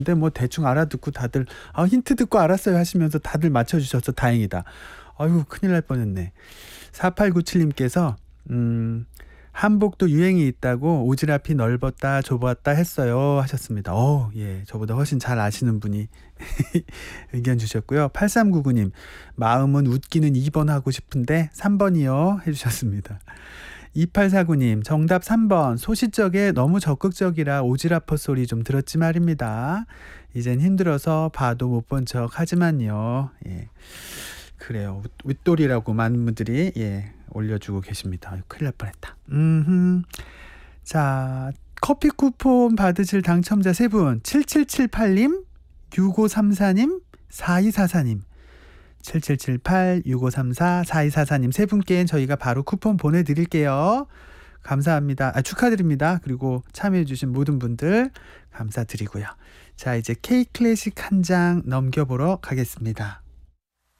근데 뭐 대충 알아듣고 다들 힌트 듣고 알았어요 하시면서 다들 맞춰주셔서 다행이다. 아유, 큰일 날 뻔했네. 4897님께서 한복도 유행이 있다고 오지랖이 넓었다 좁았다 했어요 하셨습니다. 예, 저보다 훨씬 잘 아시는 분이 의견 주셨고요. 8399님, 마음은 웃기는 2번 하고 싶은데 3번이요 해주셨습니다. 2849님, 정답 3번. 소시적에 너무 적극적이라 오지랖 헛소리 좀 들었지 말입니다. 이젠 힘들어서 봐도 못 본 척 하지만요. 예, 그래요. 윗돌이라고 많은 분들이 올려주고 계십니다. 큰일 날 뻔했다. 자, 커피 쿠폰 받으실 당첨자 3분. 7778님, 6534님, 4244님. 7778, 6534, 4244님 3분께 저희가 바로 쿠폰 보내드릴게요. 감사합니다. 축하드립니다. 그리고 참여해주신 모든 분들 감사드리고요. 자, 이제 K클래식 한 장 넘겨보러 가겠습니다.